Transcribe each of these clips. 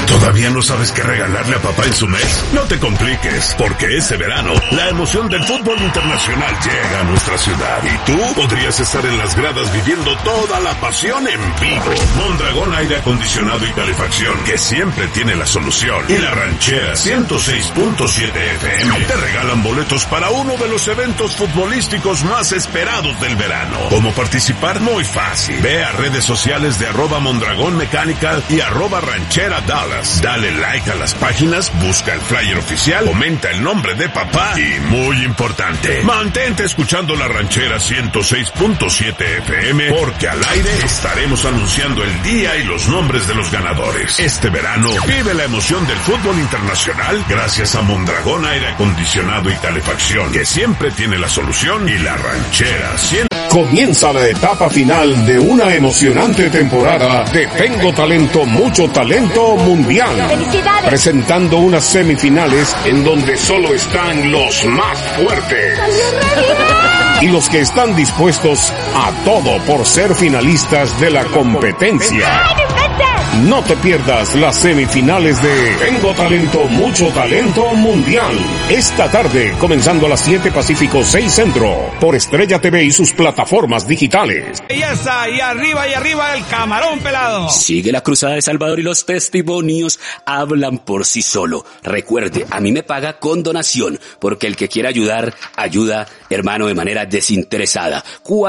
¿Todavía no sabes qué regalarle a papá en su mes? No te compliques, porque este verano la emoción del fútbol internacional llega a nuestra ciudad y tú podrías estar en las gradas viviendo toda la pasión en vivo. Mondragón Aire Acondicionado y Calefacción, que siempre tiene la solución, y La Ranchera 106.7 FM te regalan boletos para uno de los eventos futbolísticos más esperados del verano. ¿Cómo participar? Muy fácil. Ve a redes sociales de @Mondragón Mechanical y @Ranchera Dallas. Dale like a las páginas, busca el flyer oficial, comenta el nombre de papá y, muy importante, mantente escuchando La Ranchera 106.7 FM, porque al aire estaremos anunciando el día y los nombres de los ganadores. Este verano vive la emoción del fútbol internacional gracias a Mondragón Aire Acondicionado y Calefacción, que siempre tiene la solución, y La Ranchera 100. Comienza la etapa final de una emocionante temporada de Tengo Talento, Mucho Talento Mundial. ¡Felicidades! Presentando unas semifinales en donde solo están los más fuertes. Y los que están dispuestos a todo por ser finalistas de la competencia. No te pierdas las semifinales de Tengo Talento, Mucho Talento Mundial. Esta tarde, comenzando a las 7 Pacífico, 6 Centro, por Estrella TV y sus plataformas digitales. Belleza, y arriba el camarón pelado. Sigue la cruzada de Salvador y los testimonios hablan por sí solo. Recuerde, a mí me paga con donación, porque el que quiera ayudar, ayuda, hermano, de manera desinteresada.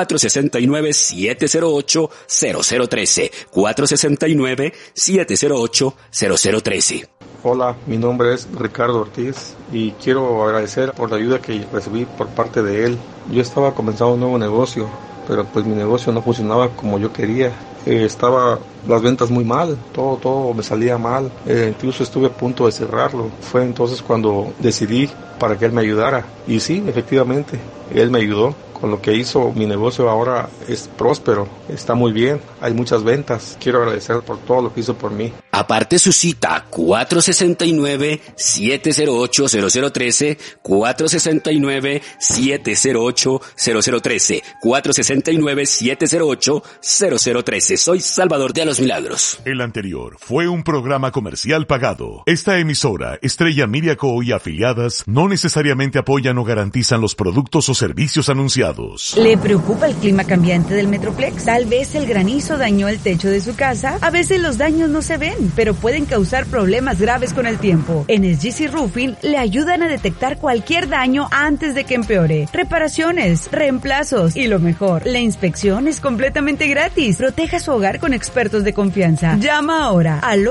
469-708-0013. 469-708-0013. Hola, mi nombre es Ricardo Ortiz y quiero agradecer por la ayuda que recibí por parte de él. Yo estaba comenzando un nuevo negocio, pero pues mi negocio no funcionaba como yo quería. Estaba las ventas muy mal, todo me salía mal, incluso estuve a punto de cerrarlo. Fue entonces cuando decidí para que él me ayudara, y sí, efectivamente, él me ayudó. Con lo que hizo, mi negocio ahora es próspero, está muy bien, hay muchas ventas. Quiero agradecer por todo lo que hizo por mí. Aparte su cita, 469-708-0013, 469-708-0013, 469-708-0013. Soy Salvador de los Milagros. El anterior fue un programa comercial pagado. Esta emisora, Estrella Media Co. y afiliadas, no necesariamente apoyan o garantizan los productos o servicios anunciados. ¿Le preocupa el clima cambiante del Metroplex? Tal vez el granizo dañó el techo de su casa. A veces los daños no se ven, pero pueden causar problemas graves con el tiempo. En SGC Roofing le ayudan a detectar cualquier daño antes de que empeore. Reparaciones, reemplazos y lo mejor, la inspección es completamente gratis. Proteja su hogar con expertos de confianza. Llama ahora al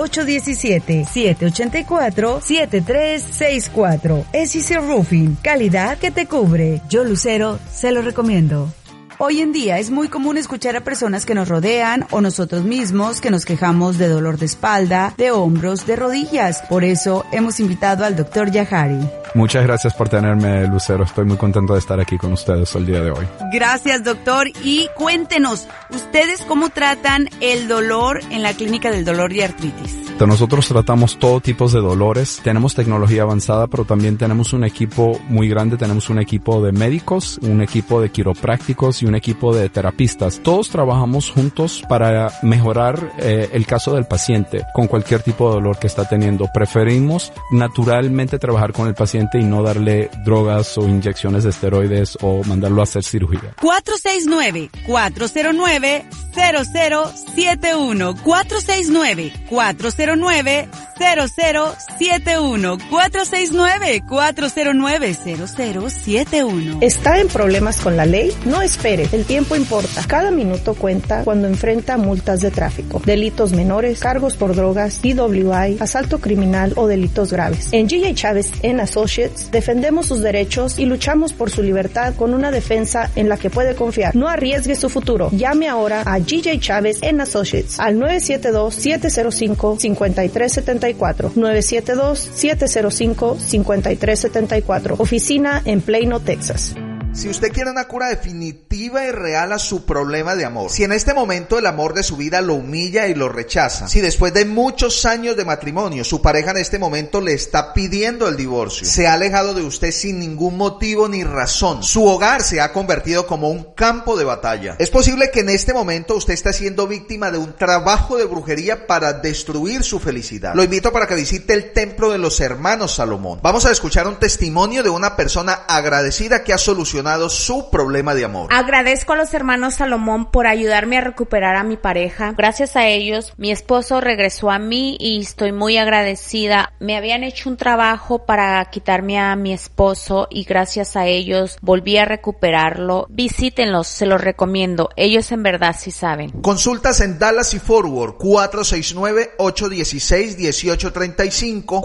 817-784-7364. SGC Roofing, calidad que te cubre. Yo, Lucero, se lo recomiendo. Hoy en día es muy común escuchar a personas que nos rodean o nosotros mismos que nos quejamos de dolor de espalda, de hombros, de rodillas. Por eso hemos invitado al Dr. Yahari. Muchas gracias por tenerme, Lucero. Estoy muy contento de estar aquí con ustedes el día de hoy. Gracias, doctor. Y cuéntenos, ¿ustedes cómo tratan el dolor en la Clínica del Dolor y Artritis? Nosotros tratamos todo tipo de dolores. Tenemos tecnología avanzada, pero también tenemos un equipo muy grande. Tenemos un equipo de médicos, un equipo de quiroprácticos y un equipo de terapistas. Todos trabajamos juntos para mejorar el caso del paciente con cualquier tipo de dolor que está teniendo. Preferimos naturalmente trabajar con el paciente y no darle drogas o inyecciones de esteroides o mandarlo a hacer cirugía. 469-409-0071. 469-409-0071. 469-409-0071. ¿Está en problemas con la ley? No espere, el tiempo importa. Cada minuto cuenta cuando enfrenta multas de tráfico, delitos menores, cargos por drogas, DWI, asalto criminal o delitos graves. En G.J. Chávez & Associates defendemos sus derechos y luchamos por su libertad con una defensa en la que puede confiar. No arriesgue su futuro. Llame ahora a G.J. Chávez & Associates al 972-705-5374. 972-705-5374. Oficina en Plano, Texas. Si usted quiere una cura definitiva y real a su problema de amor, si en este momento el amor de su vida lo humilla y lo rechaza, si después de muchos años de matrimonio su pareja en este momento le está pidiendo el divorcio, se ha alejado de usted sin ningún motivo ni razón, su hogar se ha convertido como un campo de batalla, es posible que en este momento usted esté siendo víctima de un trabajo de brujería para destruir su felicidad. Lo invito para que visite el templo de los hermanos Salomón. Vamos a escuchar un testimonio de una persona agradecida que ha solucionado su problema de amor. Agradezco a los hermanos Salomón por ayudarme a recuperar a mi pareja. Gracias a ellos, mi esposo regresó a mí y estoy muy agradecida. Me habían hecho un trabajo para quitarme a mi esposo y gracias a ellos volví a recuperarlo. Visítenlos, se los recomiendo. Ellos en verdad sí saben. Consultas en Dallas y Fort Worth, 469-816-1835,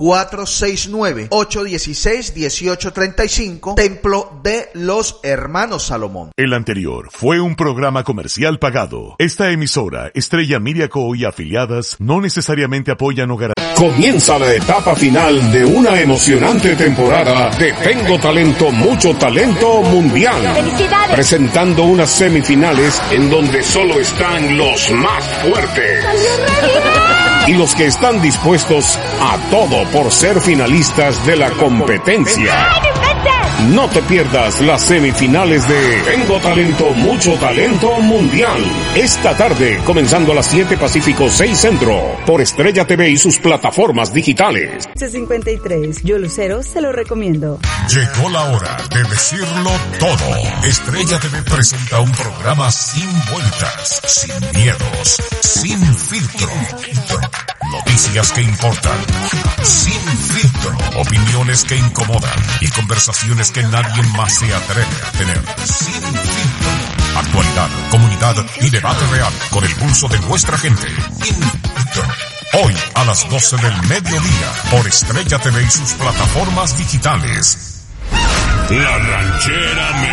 469-816-1835, Templo de los Hermanos Salomón. El anterior fue un programa comercial pagado. Esta emisora, Estrella Media Co. y afiliadas, no necesariamente apoyan o garantizan. Comienza la etapa final de una emocionante temporada de Tengo Talento, Mucho Talento Mundial. ¡Felicidades! Presentando unas semifinales en donde solo están los más fuertes. Y los que están dispuestos a todo por ser finalistas de la competencia. No te pierdas las semifinales de Tengo Talento, Mucho Talento Mundial. Esta tarde, comenzando a las 7 Pacífico, 6 Centro, por Estrella TV y sus plataformas digitales. C53, yo Lucero se lo recomiendo. Llegó la hora de decirlo todo. Estrella TV presenta un programa sin vueltas, sin miedos, sin filtro. Noticias que importan, sin filtro. Opiniones que incomodan y conversaciones que nadie más se atreve a tener, sin filtro. Actualidad, comunidad y debate real con el pulso de nuestra gente. Sin filtro. Hoy a las 12 del mediodía por Estrella TV y sus plataformas digitales. La Ranchera